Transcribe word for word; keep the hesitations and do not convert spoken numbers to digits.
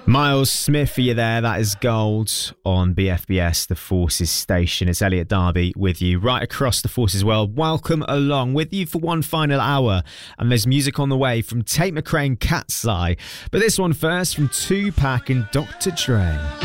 Miles Smith for you there. That is Gold on B F B S, the Forces station. It's Elliot Darby with you right across the Forces world. Welcome along with you for one final hour. And there's music on the way from Tate McRae and Cat's Eye. But this one first from Tupac and Doctor Dre.